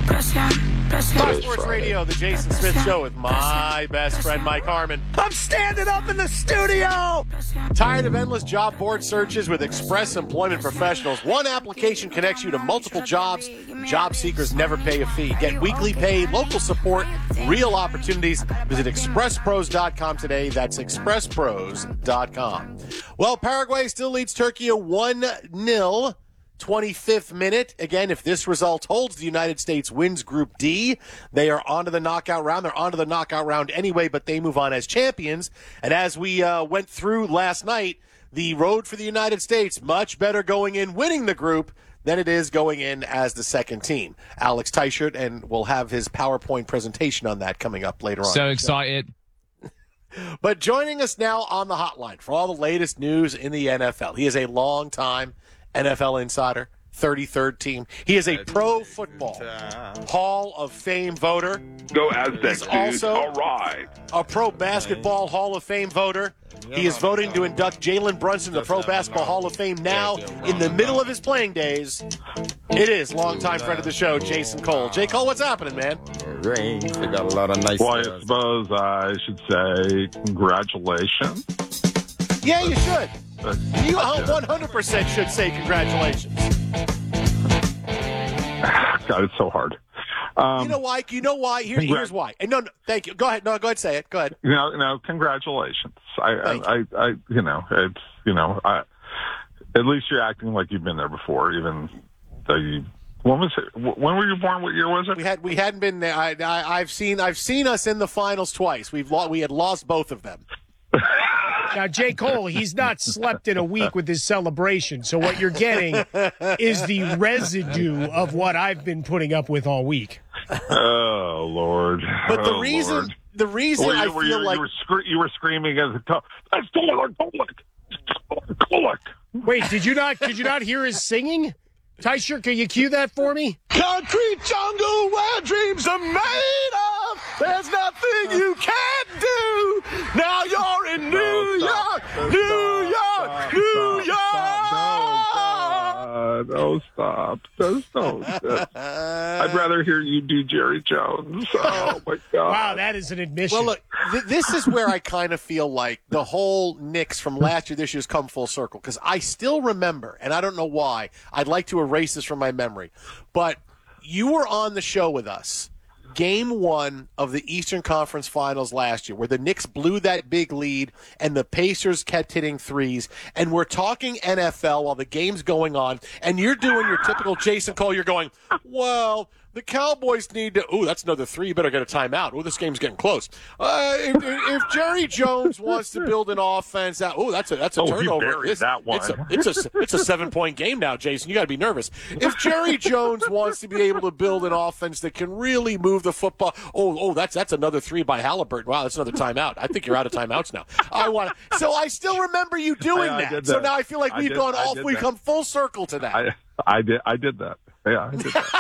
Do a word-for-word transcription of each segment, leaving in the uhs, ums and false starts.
Fox Sports Radio, the Jason Smith Show with my best friend Mike Harmon. I'm standing up in the studio! Tired of endless job board searches with Express Employment Professionals? One application connects you to multiple jobs. Job seekers never pay a fee. Get weekly pay, local support, real opportunities. Visit express pros dot com today. That's express pros dot com. Well, Paraguay still leads Turkey a one nil. twenty-fifth minute. Again, if this result holds, the United States wins Group D. They are on to the knockout round. They're on to the knockout round anyway, but they move on as champions. And as we uh, went through last night, the road for the United States, much better going in winning the group than it is going in as the second team. Alex Teichert, and we'll have his PowerPoint presentation on that coming up later on. So excited. But joining us now on the hotline for all the latest news in the N F L, he is a long-time N F L insider, thirty-third team. He is a Pro Football Hall of Fame voter. Go Aztecs, He's also all right. a Pro Basketball Hall of Fame voter. He is voting to induct Jalen Brunson to the Pro Basketball Hall of Fame now in the middle of his playing days. It is longtime friend of the show, Jason Cole. J. Cole, what's happening, man? They got a lot of nice Well, I suppose I should say congratulations. Yeah, you should. But, You one hundred percent should say congratulations. God, it's so hard. Um, You know why? You know why? Here, Congra- here's why. And no, no, thank you. Go ahead. No, go ahead. Say it. Go ahead. You know, you know, congratulations. I, Thank I, I, I, you know, it's, you know, I, at least you're acting like you've been there before, even though you. When was it? When were you born? What year was it? We had we hadn't been there. I, I, I've seen I've seen us in the finals twice. We've lo- we had lost both of them. Now, J. Cole, he's not slept in a week with his celebration. So what you're getting is the residue of what I've been putting up with all week. Oh Lord! But the oh, reason Lord. the reason Were you, I were feel you, like you were, scre- you were screaming as a top. That's Golick, Golick, Golick. Wait, did you not did you not hear his singing? Teicher, can you cue that for me? concrete jungle where dreams are made of. There's nothing you can't do. Now you're in New No, York, stop. New Stop. York, Stop. New Stop. York. Stop. No, stop. Just don't. I'd rather hear you do Jerry Jones. Oh, my God. Wow, that is an admission. Well, look, th- this is where I kind of feel like the whole Knicks from last year, this year's come full circle. Because I still remember, and I don't know why, I'd like to erase this from my memory, but you were on the show with us game one of the Eastern Conference Finals last year, where the Knicks blew that big lead and the Pacers kept hitting threes. And we're talking N F L while the game's going on, and you're doing your typical Jason Cole. You're going, well, the Cowboys need to – ooh, that's another three. You better get a timeout. Ooh, this game's getting close. Uh, if, if Jerry Jones wants to build an offense out – ooh, that's a, that's a Oh, he turnover. buried It's, that one. It's a, it's a, it's a seven-point game now, Jason. You got to be nervous. If Jerry Jones wants to be able to build an offense that can really move the football – oh, oh, that's that's another three by Halliburton. Wow, that's another timeout. I think you're out of timeouts now. I want to – so I still remember you doing I- I that. did So that. now I feel like I we've did- gone I off. did We've that. come full circle to that. I, I did. I did that. Yeah, I did that.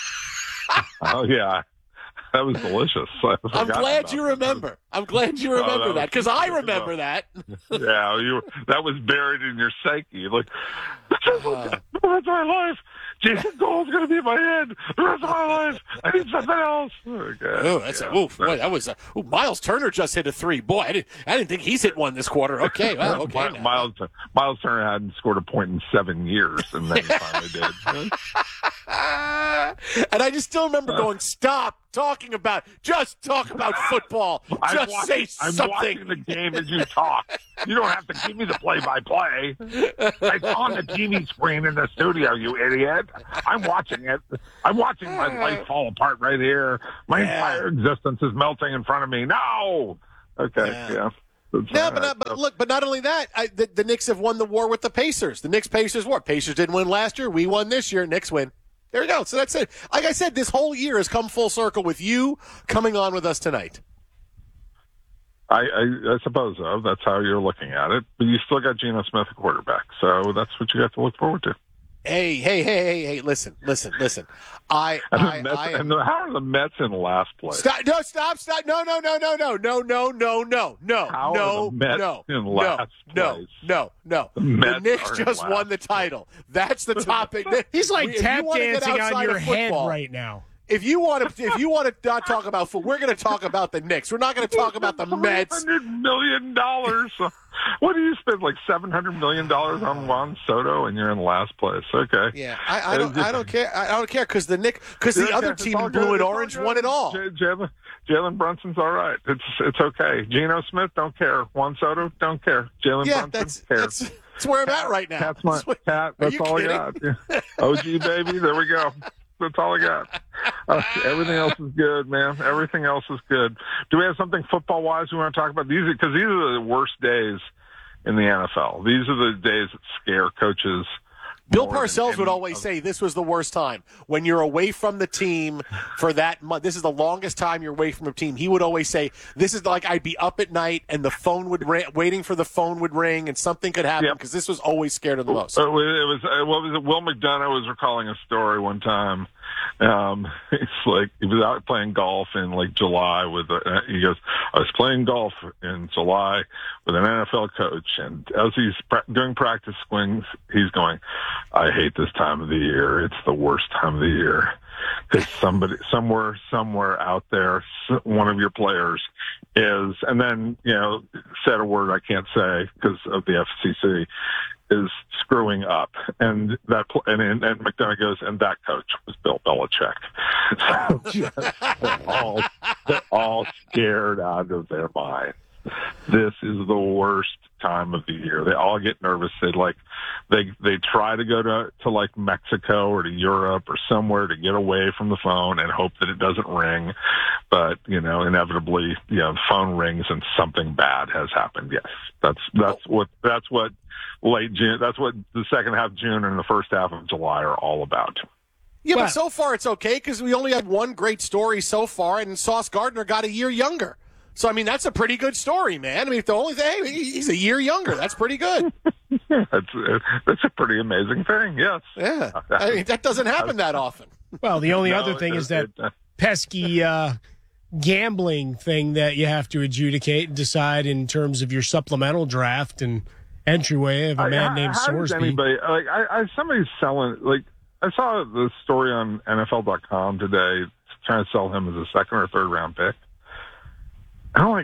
Oh yeah, that was delicious. I I'm forgot glad about you that. remember. I'm glad you Oh, remember that that because was- I remember that. Yeah, you were, that was buried in your psyche. Like that's my life. Jason Cole's going to be in my head the rest of my life. I need something else. Okay. Oh, that's a, oof, boy, that was a, ooh, Miles Turner just hit a three. Boy, I didn't I didn't think he's hit one this quarter. Okay, well, okay. Mi- now. Miles Miles Turner hadn't scored a point in seven years, and then he finally did. And I just still remember going, stop talking about, just talk about football. I'm Just watching, say I'm something. watching the game as you talk. You don't have to give me the play-by-play. It's on the T V screen in the studio, you idiot. I'm watching it. I'm watching my life fall apart right here. My Yeah. entire existence is melting in front of me. No. Okay. Yeah. Yeah. That's No, all but, right. not, but look, but not only that, I, the, the Knicks have won the war with the Pacers. The Knicks-Pacers war. Pacers didn't win last year. We won this year. Knicks win. There we go. So that's it. Like I said, this whole year has come full circle with you coming on with us tonight. I, I, I suppose so. That's how you're looking at it. But you still got Geno Smith at quarterback, so that's what you have to look forward to. Hey, hey, hey, hey, hey! Listen, listen, listen. I, And, I, the Mets, I and the, how are the Mets in last place? stop! No, stop! Stop! No, no, no, no, no, no, no, no, no, no, How no, are the Mets no, in no, last no, place? no, no. The The Mets Knicks are in just last won the title. That's the topic. He's like If you tap wanna get dancing on outside your of head football- right now. if you want to, if you want to not talk about football, we're going to talk about the Knicks. We're not going to talk about the Mets. three hundred million dollars. What do you spend, like seven hundred million dollars on Juan Soto, and you're in last place? Okay. Yeah, I, I don't, I don't care. I don't care because the Knicks, because the Yeah, other it's team all in blue good. and It's all orange good. won it all. J- Jalen, Jalen Brunson's all right. It's it's okay. Geno Smith, don't care. Juan Soto, don't care. Jalen Yeah, Brunson, that's cares. that's that's where I'm at right now. Cat's my That's- cat. Are That's you all kidding? I got. Yeah. O G baby, there we go. That's all I got. Uh, everything else is good, man. Everything else is good. Do we have something football wise we want to talk about? These because these are the worst days in the N F L. These are the days that scare coaches. Bill more than Parcells would any always other. say this was the worst time when you're away from the team for that month. This is the longest time you're away from a team. He would always say this is like I'd be up at night and the phone would ring, waiting for the phone would ring and something could happen Yep. because this was always scared of the most. It was, it was uh, what was it? Will McDonough was recalling a story one time. Um, it's like he was out playing golf in like July with. A, he goes, I was playing golf in July with an N F L coach, and as he's pra- doing practice swings, he's going, I hate this time of the year. It's the worst time of the year because somebody, somewhere, somewhere out there, s- one of your players is, and then you know, said a word I can't say because of the F C C. Is screwing up, and that pl- and, and and McDonough goes, and that coach was Bill Belichick. So just, they're all they're all scared out of their mind. This is the worst time of the year. They all get nervous. They like they they try to go to to like Mexico or to Europe or somewhere to get away from the phone and hope that it doesn't ring. But you know, inevitably, you know, the phone rings and something bad has happened. Yes, that's that's what that's what late June. That's what the second half of June and the first half of July are all about. Yeah, Well- but so far it's okay because we only have one great story so far, and Sauce Gardner got a year younger. So, I mean, that's a pretty good story, man. I mean, if the only thing, hey, he's a year younger. That's pretty good. That's that's a pretty amazing thing. Yes. Yeah. I mean, that doesn't happen that often. Well, the only No, other thing it- is that it, uh, pesky uh, gambling thing that you have to adjudicate and decide in terms of your supplemental draft and entryway of a man how, named how does Sorsby. anybody like? I, I somebody's selling like I saw the story on N F L dot com today trying to sell him as a second or third round pick. And I'm like,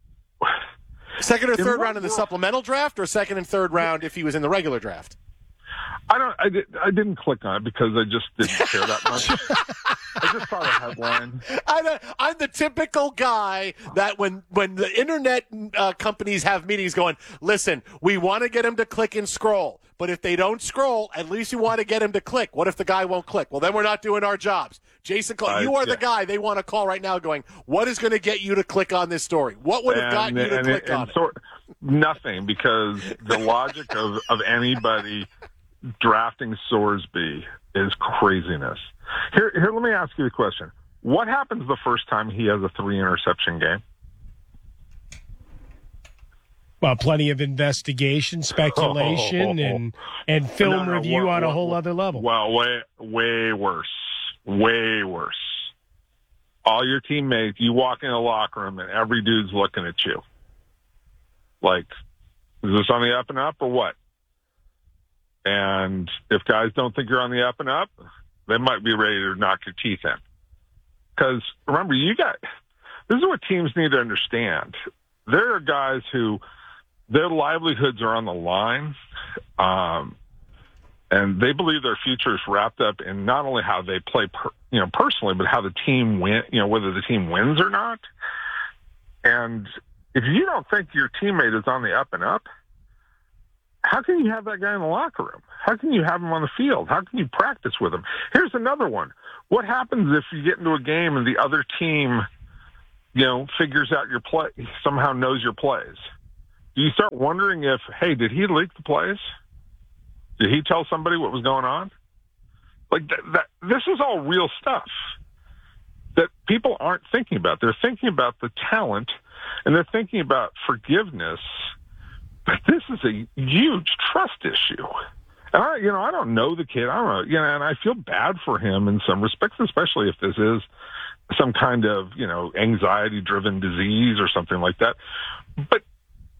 Second or In third what round in the world? supplemental draft, or second and third round if he was in the regular draft? I don't. I, did, I didn't click on it because I just didn't care that much. I just saw the headline. I'm, a, I'm the typical guy that when when the internet uh, companies have meetings going, listen, we want to get him to click and scroll. But if they don't scroll, at least you want to get him to click. What if the guy won't click? Well, then we're not doing our jobs. Jason, call, Uh, you are yeah. the guy they want to call right now going, what is going to get you to click on this story? What would have gotten you to and, click and on it? sort, nothing, because the logic of, of anybody drafting Sorsby is craziness. Here, here, let me ask you a question. What happens the first time he has a three interception game? Well, plenty of investigation, speculation, and and film No, no, review what- on a what- whole other level. Well, way, way worse. Way worse. All your teammates, you walk in the locker room and every dude's looking at you. Like, is this on the up and up or what? And if guys don't think you're on the up and up, they might be ready to knock your teeth in. Because remember, you got, this is what teams need to understand. There are guys who their livelihoods are on the line, um, and they believe their future is wrapped up in not only how they play, per, you know, personally, but how the team win, you know, whether the team wins or not. And if you don't think your teammate is on the up and up, how can you have that guy in the locker room? How can you have him on the field? How can you practice with him? Here's another one. What happens if you get into a game and the other team, you know, figures out your play, somehow knows your plays? Do you start wondering if, hey, did he leak the plays? Did he tell somebody what was going on? Like that, that this is all real stuff that people aren't thinking about. They're thinking about the talent and they're thinking about forgiveness. But this is a huge trust issue. And I, you know, I don't know the kid. I don't know, you know, and I feel bad for him in some respects, especially if this is some kind of, you know, anxiety-driven disease or something like that. But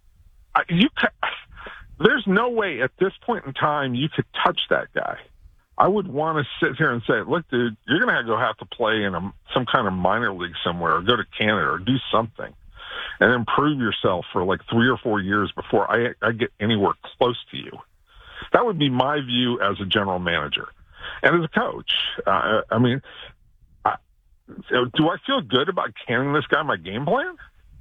you, there's no way at this point in time you could touch that guy. I would want to sit here and say, look, dude, you're going to go have to play in a, some kind of minor league somewhere or go to Canada or do something and improve yourself for like three or four years before I, I get anywhere close to you. That would be my view as a general manager. And as a coach, uh, I mean, I, do I feel good about handing this guy my game plan?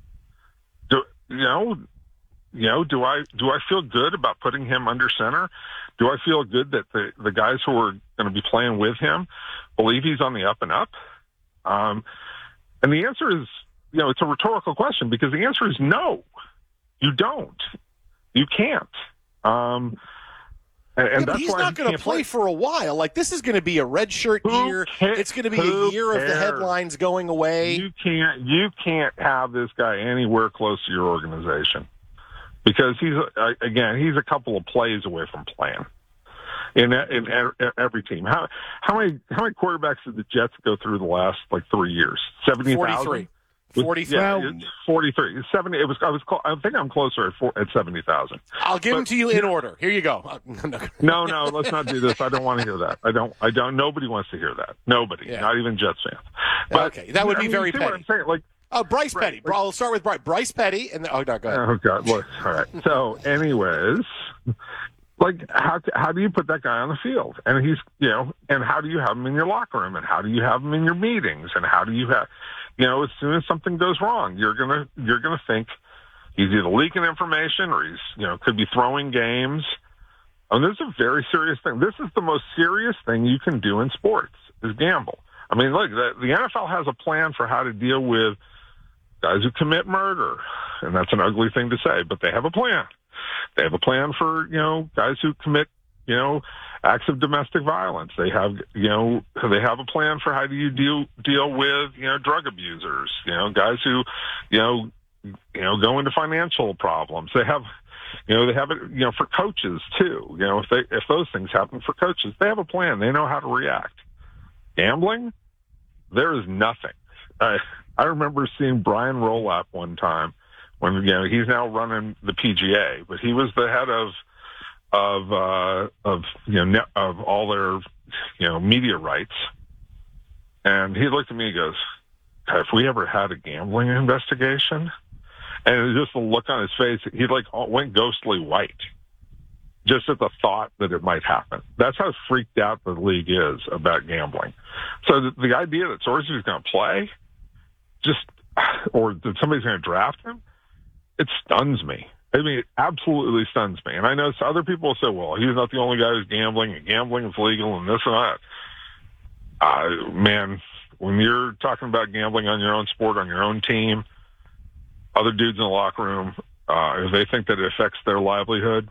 Do, you know, you know, do I do I feel good about putting him under center? Do I feel good that the, the guys who are going to be playing with him believe he's on the up and up? Um, and the answer is, you know, it's a rhetorical question because the answer is no, you don't. You can't. Um, and, and yeah, that's he's why not going to play, play for a while. Like, this is going to be a redshirt who year. Ca- it's going to be a year cares? of the headlines going away. You can't, you can't have this guy anywhere close to your organization. Because he's, uh, again, he's a couple of plays away from playing in, in, in every team. How how many how many quarterbacks did the Jets go through the last like three years? Seventy thousand. Forty-three. Yeah, Well, forty-three. Seventy. It was. I was. I think I'm closer at, four, at seventy thousand. I'll give but, them to you in order. Here you go. no, no. Let's not do this. I don't want to hear that. I don't. I don't. Nobody wants to hear that. Nobody. Yeah. Not even Jets fans. But, okay, that would be I mean, very you see petty. what I'm saying? Like. Oh, Bryce Right, Petty. like- I'll start with Bryce. Bryce Petty. And then, oh, no, go ahead. Oh God! Look, all right. So, anyways, like, how how do you put that guy on the field? And he's, you know, and how do you have him in your locker room? And how do you have him in your meetings? And how do you have, you know, as soon as something goes wrong, you're gonna you're gonna think he's either leaking information or he's, you know, could be throwing games. And this is a very serious thing. This is the most serious thing you can do in sports is gamble. I mean, look, the, the N F L has a plan for how to deal with guys who commit murder, and that's an ugly thing to say, but they have a plan. They have a plan for, you know, guys who commit, you know, acts of domestic violence. They have, you know, they have a plan for how do you deal deal with, you know, drug abusers, you know, guys who, you know, you know, go into financial problems. They have, you know, they have it, you know, for coaches too. You know, if they if those things happen for coaches, they have a plan. They know how to react. Gambling, there is nothing. I I remember seeing Brian Rolapp one time when, you know, he's now running the P G A, but he was the head of of uh, of you know net, of all their, you know, media rights, and he looked at me and goes, "Have we ever had a gambling investigation?" And just the look on his face, he like went ghostly white, just at the thought that it might happen. That's how freaked out the league is about gambling. So the, the idea that Sorsby is going to play, just or that somebody's going to draft him, it stuns me. I mean, it absolutely stuns me. And I know other people will say, well, he's not the only guy who's gambling, and gambling is legal, and this and that. Uh, man, when you're talking about gambling on your own sport, on your own team, other dudes in the locker room, uh, if they think that it affects their livelihood,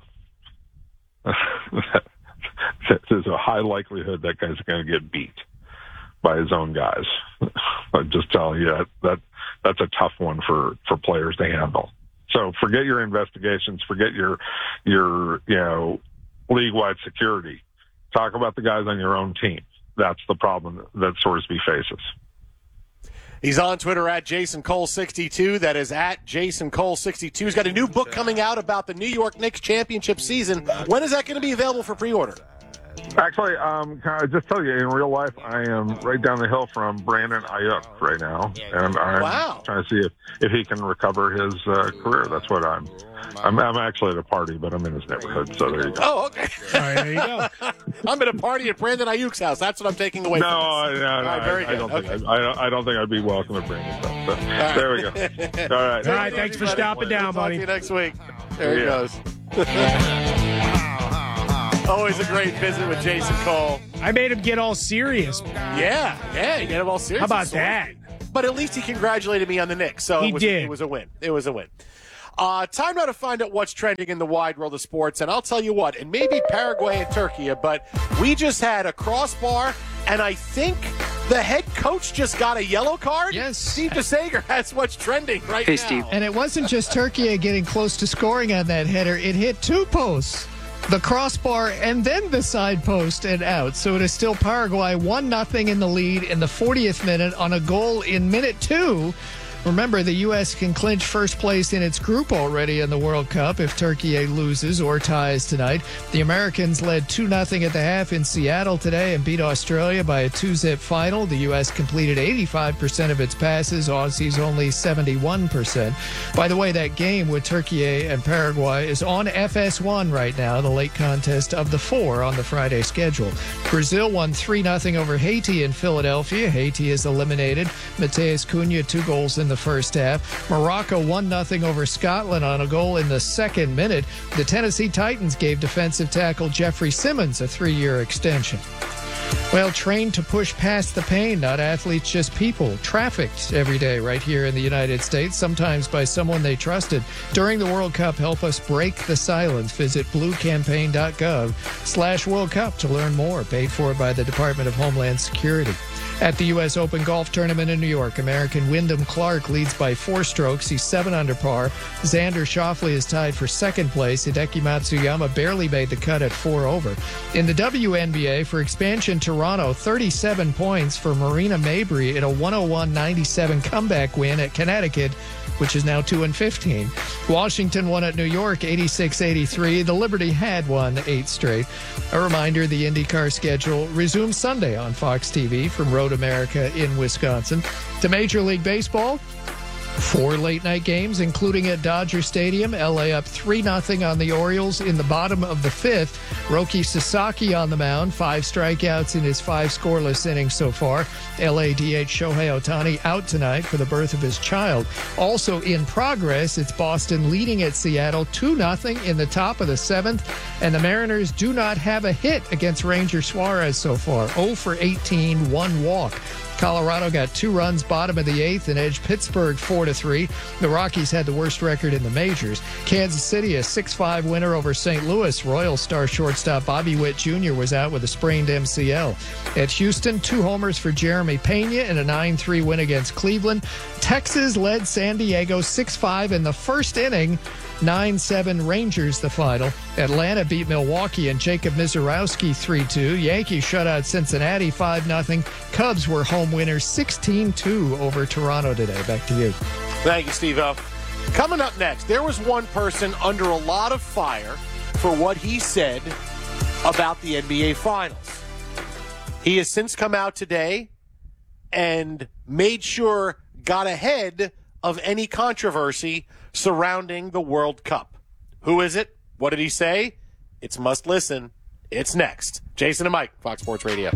there's a high likelihood that guy's going to get beat by his own guys. I'm just telling you that, that that's a tough one for, for players to handle. So forget your investigations, forget your your you know league-wide security. Talk about the guys on your own team. That's the problem that Sorsby faces. He's on Twitter at Jason Cole sixty-two. That is at Jason Cole sixty-two. He's got a new book coming out about the New York Knicks championship season. When is that going to be available for pre-order? Actually, um, can I just tell you, in real life, I am right down the hill from Brandon Ayuk right now, and I'm Wow. trying to see if, if he can recover his uh, career. That's what I'm, I'm. I'm actually at a party, but I'm in his neighborhood, so there you go. Oh, okay. All right, there you go. I'm at a party at Brandon Ayuk's house. That's what I'm taking away No, from I, this. no, no, All right, very I, I good. don't Okay. think I, I, I don't think I'd be welcome at Brandon's house. So, there we go. All right. All right, thanks for stopping down, We'll talk buddy. to you next week. There he Yeah. goes. Always a great visit with Jason Cole. I made him get all serious. Yeah, yeah, you get him all serious. How about Sorry. that? But at least he congratulated me on the Knicks, so He it was, did. it was a win. It was a win. Uh, time now to find out what's trending in the wide world of sports, and I'll tell you what, and maybe Paraguay and Turkey, but we just had a crossbar, and I think the head coach just got a yellow card. Yes. Steve DeSager has what's trending right Hey, now. Steve. And it wasn't just Turkey getting close to scoring on that header. It hit two posts, the crossbar and then the side post and out. So it is still Paraguay one nothing in the lead in the fortieth minute on a goal in minute two Remember, the U S can clinch first place in its group already in the World Cup if Turkey loses or ties tonight. The Americans led two nothing at the half in Seattle today and beat Australia by a two-zip final. The U S completed eighty-five percent of its passes, Aussies only seventy-one percent. By the way, that game with Turkey and Paraguay is on F S one right now, the late contest of the four on the Friday schedule. Brazil won three nothing over Haiti in Philadelphia. Haiti is eliminated. Mateus Cunha, two goals in the first half. Morocco one nothing over Scotland on a goal in the second minute. The Tennessee Titans gave defensive tackle Jeffrey Simmons a three-year extension. Well, trained to push past the pain, not athletes, just people, trafficked every day right here in the United States, sometimes by someone they trusted. During the World Cup, help us break the silence. Visit bluecampaign.gov slash World Cup to learn more. Paid for by the Department of Homeland Security. At the U S Open Golf Tournament in New York, American Wyndham Clark leads by four strokes. He's seven under par. Xander Schauffele is tied for second place. Hideki Matsuyama barely made the cut at four over. In the W N B A, for expansion Toronto, thirty-seven points for Marina Mabrey in a one oh one ninety-seven comeback win at Connecticut, which is now two and fifteen. Washington won at New York eighty-six eighty-three. The Liberty had won eight straight. A reminder, the IndyCar schedule resumes Sunday on Fox T V from Road America in Wisconsin. To Major League Baseball, four late-night games, including at Dodger Stadium. L A up three nothing on the Orioles in the bottom of the fifth. Roki Sasaki on the mound, five strikeouts in his five scoreless innings so far. L A D H Shohei Ohtani out tonight for the birth of his child. Also in progress, it's Boston leading at Seattle two nothing in the top of the seventh, and the Mariners do not have a hit against Ranger Suarez so far. oh for eighteen, one walk. Colorado got two runs bottom of the eighth and edged Pittsburgh four to three. The Rockies had the worst record in the majors. Kansas City a six five winner over Saint Louis. Royal star shortstop Bobby Witt Junior was out with a sprained M C L. At Houston, two homers for Jeremy Pena in a nine three win against Cleveland. Texas led San Diego six five in the first inning. nine seven Rangers the final. Atlanta beat Milwaukee and Jacob Mizorowski three two. Yankees shut out Cincinnati five nothing. Cubs were home winners sixteen two over Toronto today. Back to you. Thank you, Steve-O. Coming up next, there was one person under a lot of fire for what he said about the N B A Finals. He has since come out today and made sure, got ahead of any controversy surrounding the World Cup. Who is it? What did he say? It's must listen. It's next. Jason and Mike, Fox Sports Radio.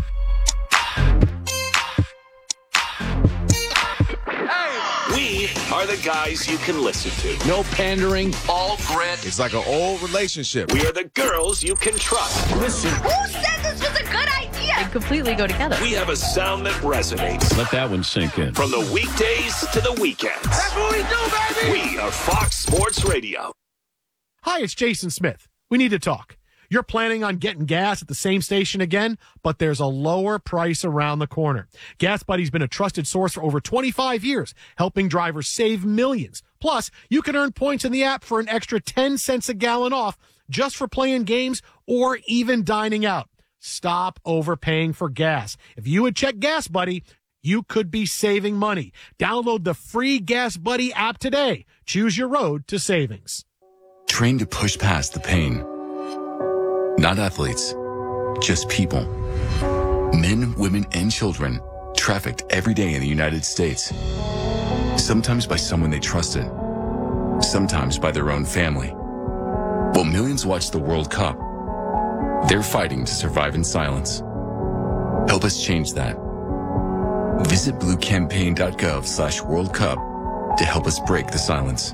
We are the guys you can listen to. No pandering. All grit. It's like an old relationship. We are the girls you can trust. Listen. Who said this was a good idea? They completely go together. We have a sound that resonates. Let that one sink in. From the weekdays to the weekends. That's what we do, baby! We are Fox Sports Radio. Hi, it's Jason Smith. We need to talk. You're planning on getting gas at the same station again, but there's a lower price around the corner. Gas Buddy's been a trusted source for over twenty-five years, helping drivers save millions. Plus, you can earn points in the app for an extra ten cents a gallon off just for playing games or even dining out. Stop overpaying for gas. If you would check Gas Buddy, you could be saving money. Download the free Gas Buddy app today. Choose your road to savings. Trained to push past the pain. Not athletes, just people. Men, women, and children trafficked every day in the United States. Sometimes by someone they trusted. Sometimes by their own family. While millions watch the World Cup, they're fighting to survive in silence. Help us change that. Visit bluecampaign.gov slash World Cup to help us break the silence.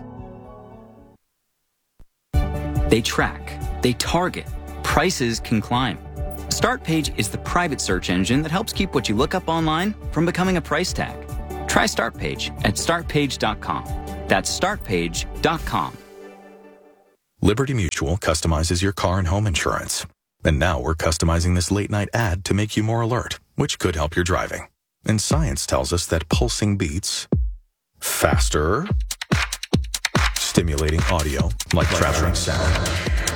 They track, they target, prices can climb. StartPage is the private search engine that helps keep what you look up online from becoming a price tag. Try StartPage at start page dot com. That's start page dot com. Liberty Mutual customizes your car and home insurance. And now we're customizing this late-night ad to make you more alert, which could help your driving. And science tells us that pulsing beats faster, stimulating audio like traveling sound,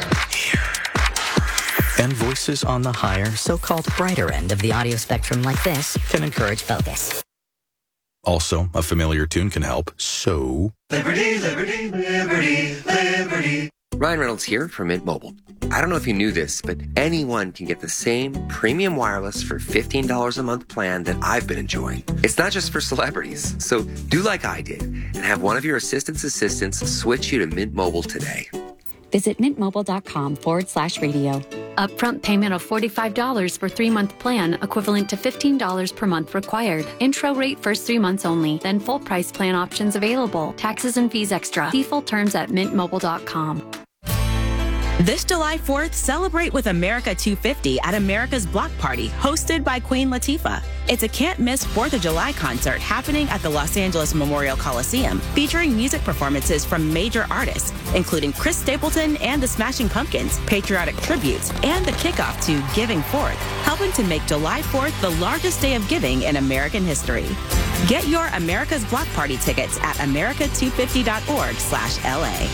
and voices on the higher, so-called brighter end of the audio spectrum like this can encourage focus. Also, a familiar tune can help, so... Liberty, liberty, liberty, liberty. Ryan Reynolds here from Mint Mobile. I don't know if you knew this, but anyone can get the same premium wireless for fifteen dollars a month plan that I've been enjoying. It's not just for celebrities, so do like I did and have one of your assistant's assistants switch you to Mint Mobile today. Visit mintmobile.com forward slash radio. Upfront payment of forty-five dollars for three-month plan, equivalent to fifteen dollars per month required. Intro rate first three months only, then full price plan options available. Taxes and fees extra. See full terms at mintmobile dot com. This July fourth, celebrate with America two fifty at America's Block Party, hosted by Queen Latifah. It's a can't-miss fourth of July concert happening at the Los Angeles Memorial Coliseum, featuring music performances from major artists, including Chris Stapleton and the Smashing Pumpkins, patriotic tributes, and the kickoff to Giving Forth, helping to make July fourth the largest day of giving in American history. Get your America's Block Party tickets at america two fifty dot org slash L A.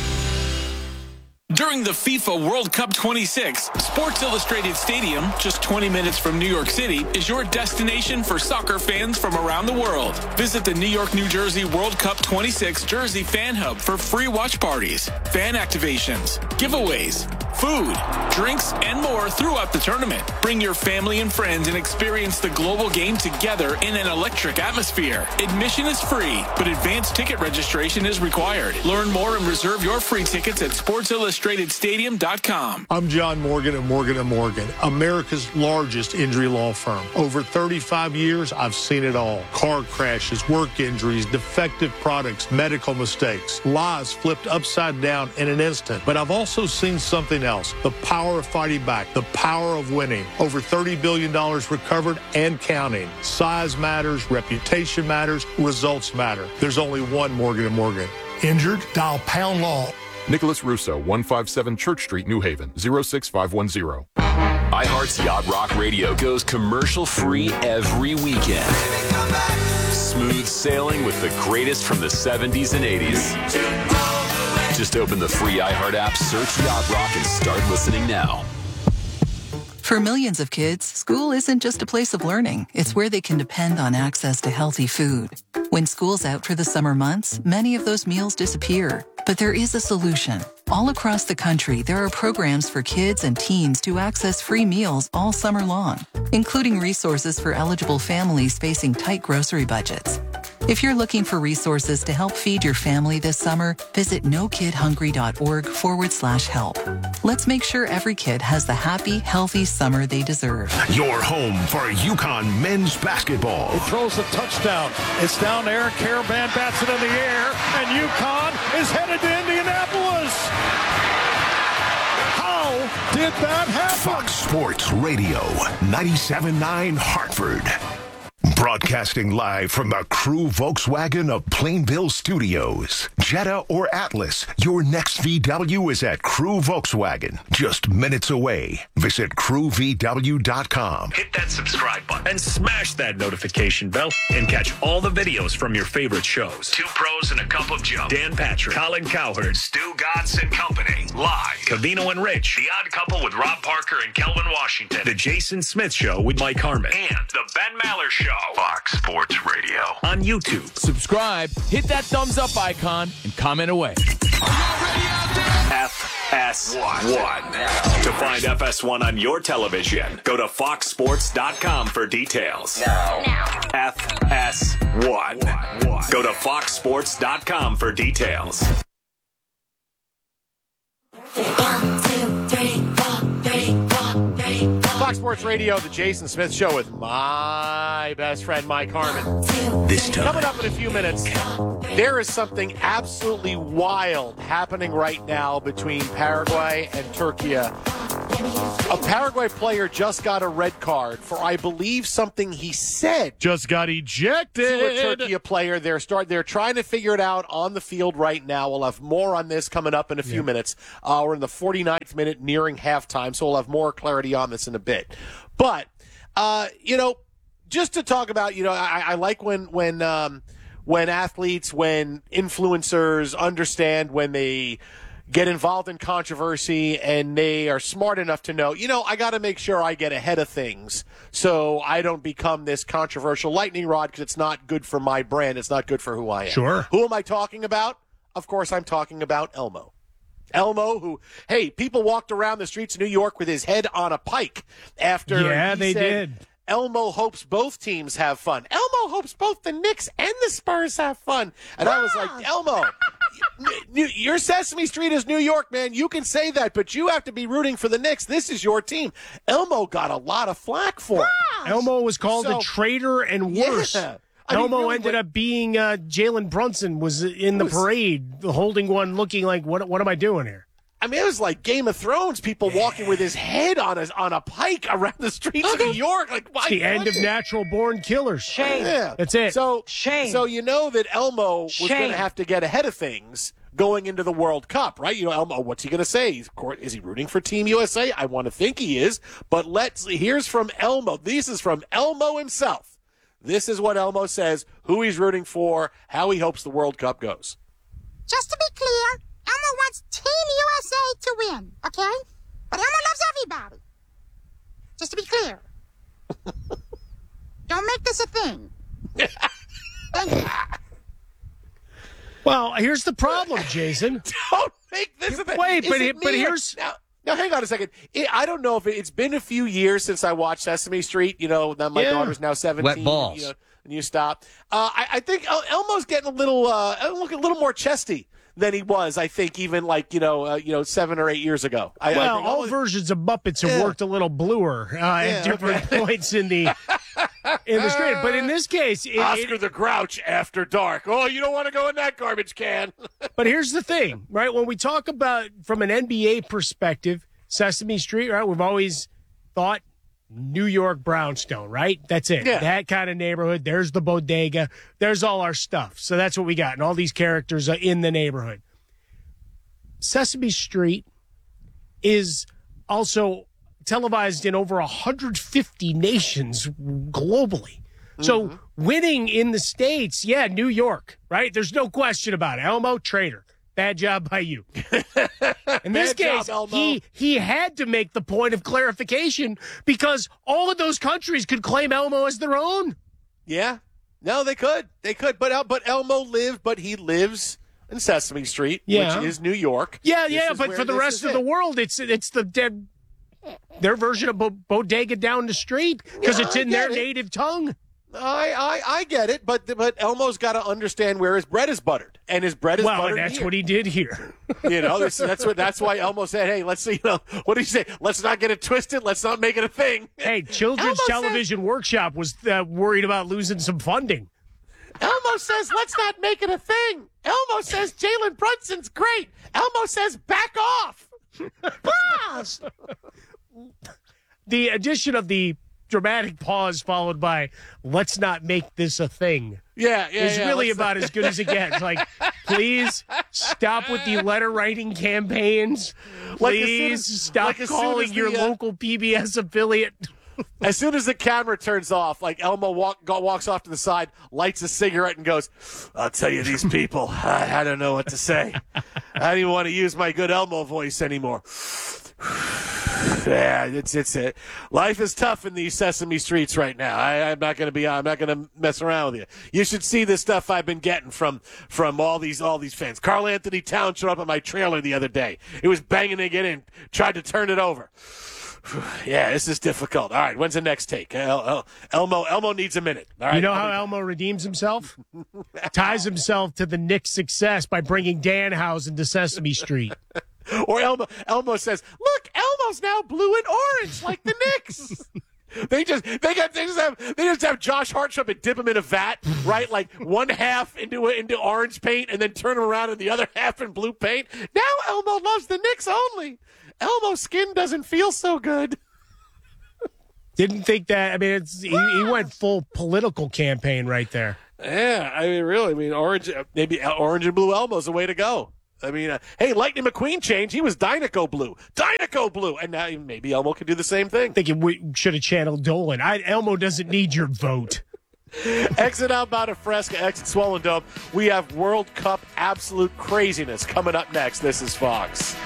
During the FIFA World Cup twenty-six, Sports Illustrated Stadium, just twenty minutes from New York City, is your destination for soccer fans from around the world. Visit the New York, New Jersey World Cup twenty-six Jersey Fan Hub for free watch parties, fan activations, giveaways, food, drinks, and more throughout the tournament. Bring your family and friends and experience the global game together in an electric atmosphere. Admission is free, but advanced ticket registration is required. Learn more and reserve your free tickets at sports illustrated stadium dot com. I'm John Morgan at Morgan and Morgan, America's largest injury law firm. Over thirty-five years, I've seen it all. Car crashes, work injuries, defective products, medical mistakes, lives flipped upside down in an instant. But I've also seen something else, the power of fighting back, the power of winning. Over thirty billion dollars recovered and counting. Size matters, reputation matters, results matter. There's only one Morgan and Morgan. Injured? Dial pound law. Nicholas Russo, one fifty-seven Church Street, New Haven, zero six five one zero. iHeart's Yacht Rock Radio goes commercial-free every weekend. Smooth sailing with the greatest from the seventies and eighties. Just open the free iHeart app, search Yacht Rock, and start listening now. For millions of kids, school isn't just a place of learning. It's where they can depend on access to healthy food. When school's out for the summer months, many of those meals disappear. But there is a solution. All across the country, there are programs for kids and teens to access free meals all summer long, including resources for eligible families facing tight grocery budgets. If you're looking for resources to help feed your family this summer, visit nokidhungry.org forward slash help. Let's make sure every kid has the happy, healthy summer they deserve. Your home for UConn men's basketball. It throws a touchdown. It's down there. Caravan bats it in the air, and UConn is headed to Indianapolis. How did that happen? Fox Sports Radio, ninety-seven point nine Hartford. Broadcasting live from the Crew Volkswagen of Plainville Studios. Jetta or Atlas, your next V W is at Crew Volkswagen, just minutes away. Visit crew v w dot com. Hit that subscribe button and smash that notification bell and catch all the videos from your favorite shows. Two Pros and a Cup of Joe. Dan Patrick, Colin Cowherd, Stu Gatz and Company. Live. Cavino and Rich. The Odd Couple with Rob Parker and Kelvin Washington. The Jason Smith Show with Mike Harmon. And The Ben Maller Show. Fox Sports Radio. On YouTube. Subscribe, hit that thumbs up icon, and comment away. F S one. To find F S one on your television, go to fox sports dot com for details. Now. F S one. Go to fox sports dot com for details. One, two, three, four, three, four, three, four. Fox Sports Radio, the Jason Smith Show with my best friend, Mike Harmon. This time. Coming up in a few minutes, there is something absolutely wild happening right now between Paraguay and Turkey. A Paraguay player just got a red card for, I believe, something he said. Just got ejected. To a Turkey player. They're start. They're trying to figure it out on the field right now. We'll have more on this coming up in a few yeah. minutes. Uh, we're in the forty-ninth minute, nearing halftime, so we'll have more clarity on this in a bit. But, uh, you know, just to talk about, you know, I, I like when when um, when athletes, when influencers understand when they get involved in controversy, and they are smart enough to know, you know, I got to make sure I get ahead of things so I don't become this controversial lightning rod because it's not good for my brand. It's not good for who I am. Sure. Who am I talking about? Of course, I'm talking about Elmo. Elmo, who, hey, people walked around the streets of New York with his head on a pike after yeah, he they said, did. Elmo hopes both teams have fun. Elmo hopes both the Knicks and the Spurs have fun. And I was like, Elmo, your Sesame Street is New York, man. You can say that, but you have to be rooting for the Knicks. This is your team. Elmo got a lot of flack for it. Elmo was called So- a traitor and worse. Yeah. I mean, Elmo really, ended what- up being uh, Jalen Brunson was in the was- parade, holding one, looking like, what, what am I doing here? I mean, it was like Game of Thrones, people walking with his head on a, on a pike around the streets of New York. Like, why? It's the end of natural-born killers. Shame. Yeah. That's it. So, Shame. So you know that Elmo was Shame. going to have to get ahead of things going into the World Cup, right? You know, Elmo, what's he going to say? He's, of course, is he rooting for Team U S A? I want to think he is. But let's here's from Elmo. This is from Elmo himself. This is what Elmo says, who he's rooting for, how he hopes the World Cup goes. Just to be clear, Elmo wants Team U S A to win, okay? But Elmo loves everybody. Just to be clear. Don't make this a thing. Thank you. Well, here's the problem, Jason. Don't make this a thing. Wait, Is but, it he- but me or- here's... Now, now, hang on a second. It, I don't know if it, it's been a few years since I watched Sesame Street. You know, now my Yeah. daughter's now seventeen. Wet balls. You know, and you stop. Uh, I, I think El- Elmo's getting a little, uh, looking a little more chesty than he was. I think even like you know, uh, you know, seven or eight years ago. I, I Well, think all Elmo- versions of Muppets have Yeah. worked a little bluer uh, Yeah, at different okay. points in the in the street. But in this case, it, Oscar it, the Grouch after dark. Oh, you don't want to go in that garbage can. but here's the thing, right? When we talk about from an N B A perspective, Sesame Street, right? We've always thought New York brownstone, right? That's it. Yeah. That kind of neighborhood. There's the bodega. There's all our stuff. So that's what we got, and all these characters are in the neighborhood. Sesame Street is also televised in over one hundred fifty nations globally. So Mm-hmm. winning in the States, yeah, New York, right? There's no question about it. Elmo, traitor. Bad job by you. In this Bad job, case, Elmo. he he had to make the point of clarification because all of those countries could claim Elmo as their own. Yeah. No, they could. They could. But El- but Elmo lived, but he lives in Sesame Street, Yeah. which is New York. Yeah, This yeah, is but where for the this rest is of it. the world, it's it's the dead their version of bo- bodega down the street because Yeah, it's I in their get it. native tongue. I, I I get it, but but Elmo's got to understand where his bread is buttered, and his bread is Well, buttered and that's here. what he did here. You know, this, that's what that's why Elmo said, "Hey, let's see. You know, what did he say? Let's not get it twisted. Let's not make it a thing." Hey, Children's Elmo Television Workshop was uh, worried about losing some funding. Elmo says, "Let's not make it a thing." Elmo says, "Jalen Brunson's great." Elmo says, "Back off." Boss! The addition of the dramatic pause followed by "Let's not make this a thing." Yeah, yeah, is yeah, really let's about not- as good as it gets. Like, please stop with the letter writing campaigns. Like, as soon Please as- stop like, as soon calling as your the, uh, local P B S affiliate. As soon as the camera turns off, like Elmo walk, go, walks off to the side, lights a cigarette, and goes, "I'll tell you, these people, I, I don't know what to say. I don't even want to use my good Elmo voice anymore." Yeah, it's it's it. Life is tough in these Sesame Streets right now. I, I'm not going to be. I'm not going to mess around with you. You should see the stuff I've been getting from from all these all these fans. Carl Anthony Towns showed up at my trailer the other day. It was banging again and tried to turn it over. Yeah, this is difficult. All right, when's the next take? El- El- Elmo Elmo needs a minute. All right, You know I'll how be- Elmo redeems himself? Ties himself to the Knicks' success by bringing Danhausen to Sesame Street. Or Elmo Elmo says, "Look, Elmo's now blue and orange like the Knicks." They just they got they just have they just have Josh Hart show up and dip him in a vat, right? Like one half into into orange paint and then turn him around and the other half in blue paint. Now Elmo loves the Knicks only. Elmo's skin doesn't feel so good. Didn't think that. I mean, it's, he, he went full political campaign right there. Yeah, I mean, really, I mean, orange, maybe orange and blue Elmo's the way to go. I mean, uh, hey, Lightning McQueen changed. He was Dynaco blue, Dynaco blue, and now maybe Elmo could do the same thing. Thinking we should have channeled Dolan. I, Elmo doesn't need your vote. Exit outbound of Fresca, exit Swollen Dome. We have World Cup absolute craziness coming up next. This is Fox.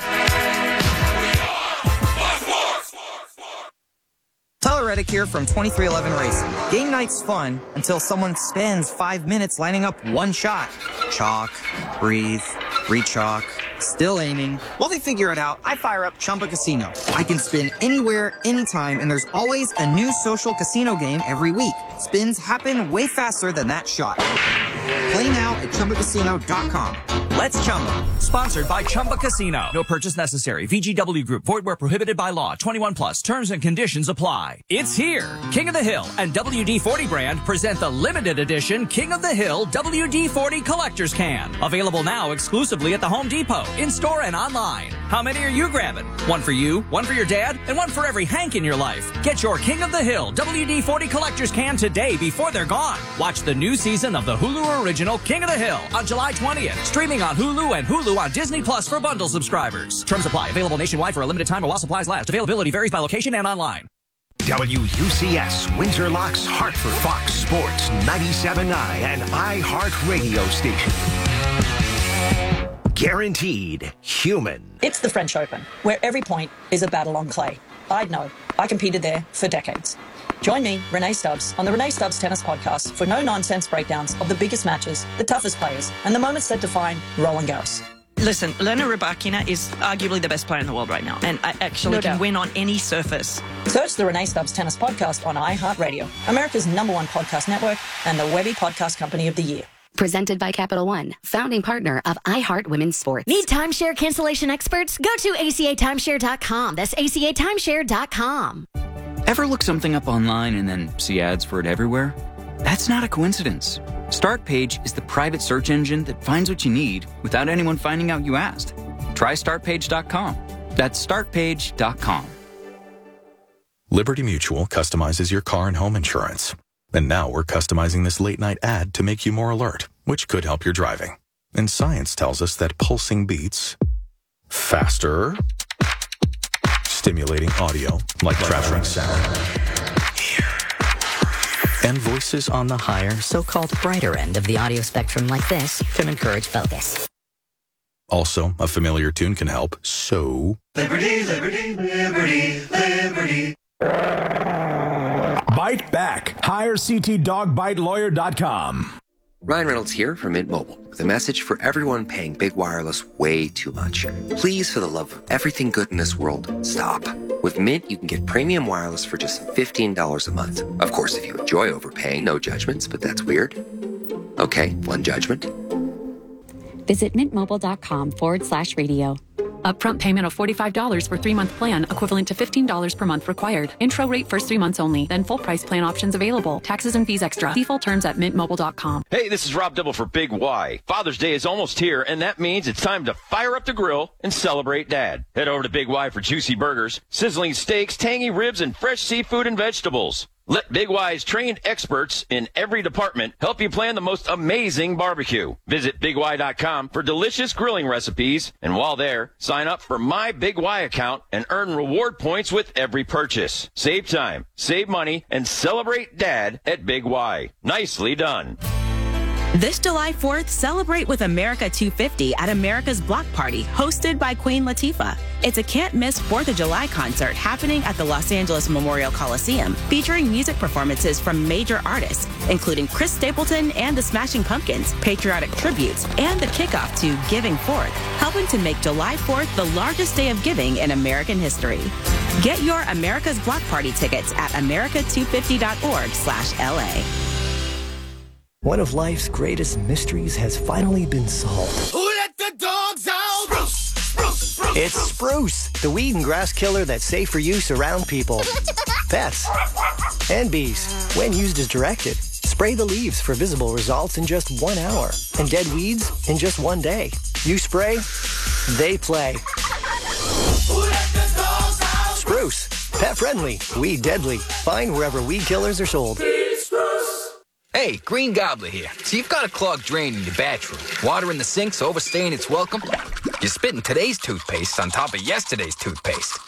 Tyler Reddick here from twenty-three eleven Racing. Game night's fun until someone spends five minutes lining up one shot. Chalk, breathe, re-chalk, still aiming. While they figure it out, I fire up Chumba Casino. I can spin anywhere, anytime, and there's always a new social casino game every week. Spins happen way faster than that shot. Play now at Chumba Casino dot com. Let's Chumba. Sponsored by Chumba Casino. No purchase necessary. V G W Group. Void where prohibited by law. twenty-one plus. Terms and conditions apply. It's here. King of the Hill and W D forty brand present the limited edition King of the Hill W D forty Collector's Can. Available now exclusively at the Home Depot, in-store and online. How many are you grabbing? One for you, one for your dad, and one for every Hank in your life. Get your King of the Hill W D forty Collector's Can today before they're gone. Watch the new season of the Hulu original King of the Hill on July twentieth. Streaming on Hulu and Hulu on Disney Plus for bundle subscribers. Terms apply. Available nationwide for a limited time or while supplies last. Availability varies by location and online. W U C S, Windsor Locks, Hartford, Fox Sports, ninety-seven point nine, and iHeartRadio station. Guaranteed human. It's the French Open, where every point is a battle on clay. I'd know. I competed there for decades. Join me, Renee Stubbs, on the Renee Stubbs Tennis Podcast for no-nonsense breakdowns of the biggest matches, the toughest players, and the moments that define Roland Garros. Listen, Elena Rybakina is arguably the best player in the world right now, and I actually No can doubt. win on any surface. Search the Renee Stubbs Tennis Podcast on iHeartRadio, America's number one podcast network and the Webby Podcast Company of the Year. Presented by Capital One, founding partner of iHeart Women's Sports. Need timeshare cancellation experts? Go to A C A timeshare dot com. That's A C A timeshare dot com. Ever look something up online and then see ads for it everywhere? That's not a coincidence. StartPage is the private search engine that finds what you need without anyone finding out you asked. Try start page dot com. That's start page dot com. Liberty Mutual customizes your car and home insurance. And now we're customizing this late-night ad to make you more alert, which could help your driving. And science tells us that pulsing beats faster, stimulating audio like traveling sound, and voices on the higher, So-called brighter end of the audio spectrum like this can encourage focus. Also, a familiar tune can help, so... Liberty, liberty, liberty, liberty. Bite back. Hire C T dog bite lawyer dot com. Ryan Reynolds here from Mint Mobile with a message for everyone paying big wireless way too much. Please, for the love of everything good in this world, stop. With Mint, you can get premium wireless for just fifteen dollars a month. Of course, if you enjoy overpaying, no judgments, but that's weird. Okay, one judgment. Visit mintmobile.com forward slash radio. Upfront payment of forty-five dollars for three-month plan, equivalent to fifteen dollars per month required. Intro rate first three months only, then full price plan options available. Taxes and fees extra. See full terms at mint mobile dot com. Hey, this is Rob Dibble for Big Y. Father's Day is almost here, and that means it's time to fire up the grill and celebrate Dad. Head over to Big Y for juicy burgers, sizzling steaks, tangy ribs, and fresh seafood and vegetables. Let Big Y's trained experts in every department help you plan the most amazing barbecue. Visit big y dot com for delicious grilling recipes, and while there, sign up for my Big Y account and earn reward points with every purchase. Save time, save money, and celebrate Dad at Big Y. Nicely done. This July fourth, celebrate with America two fifty at America's Block Party, hosted by Queen Latifah. It's a can't-miss fourth of July concert happening at the Los Angeles Memorial Coliseum, featuring music performances from major artists, including Chris Stapleton and the Smashing Pumpkins, patriotic tributes, and the kickoff to Giving Forth, helping to make July fourth the largest day of giving in American history. Get your America's Block Party tickets at america two fifty dot org slash L A. One of life's greatest mysteries has finally been solved. Who let the dogs out? Spruce, spruce, spruce. It's Spruce, the weed and grass killer that's safe for use around people, pets, and bees. When used as directed, spray the leaves for visible results in just one hour, and dead weeds in just one day. You spray, they play. Who let the dogs out? Spruce, pet friendly, weed deadly. Find wherever weed killers are sold. Hey, Green Gobbler here. So you've got a clogged drain in your bathroom. Water in the sink's overstaying its welcome. You're spitting today's toothpaste on top of yesterday's toothpaste.